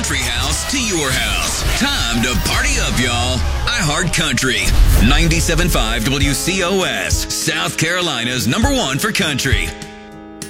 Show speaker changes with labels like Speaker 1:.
Speaker 1: country house to your house. Time to party up, y'all. iHeart Country. 97.5 WCOS. South Carolina's #1 for country.